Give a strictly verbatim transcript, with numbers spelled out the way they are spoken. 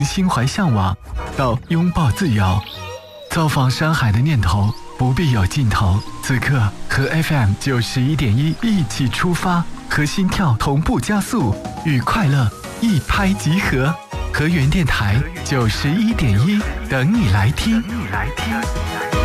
心怀向往，到拥抱自由。造访山海的念头不必有尽头。此刻和 F M 九十一点一一起出发，和心跳同步加速，与快乐一拍即合。和原电台九十一点一，等你来听。等你来听。